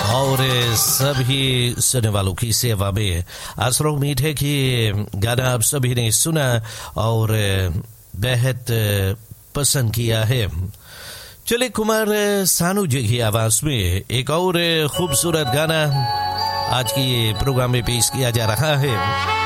और सभी सुनने वालों की सेवा में आशा उम्मीद है कि गाना आप सभी ने सुना और बेहद पसंद किया है। चलिए कुमार सानू जी की आवाज में एक और खूबसूरत गाना आज की प्रोग्राम में पेश किया जा रहा है।